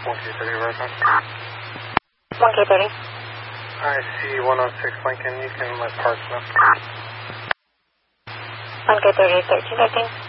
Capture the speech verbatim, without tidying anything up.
one K thirty, Virgin. one K thirty. I see one oh six Lincoln. You can let parts know. one K thirty, thirteen thirteen.